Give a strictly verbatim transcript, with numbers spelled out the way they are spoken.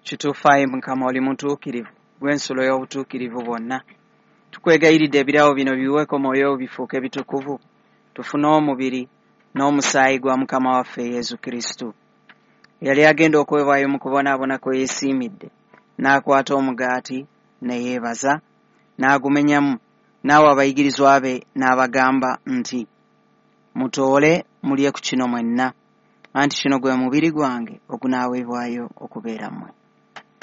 kituufu Mukama oli mutuukirivu gw'ensulo y'obutuukirivu bwonna. Tukwegayiridde ebirawo bino biweko mwoyo bifuuke bitukuvu, tufune omubiri n'omusaayi gwa Mukama waffe Yesu Kristo. Yali agenda okwevaayo mu kubonaabona kwe yeesiimidde, n'akwata omugaati ne yeebaza, n'agumenyamu, n'awa abayigirizwa be n'abagamba nti, mutoole mulye ku kino mwenna, anti kino gwe mubiri gwange ogunaaweebwayo okubeera mmwe.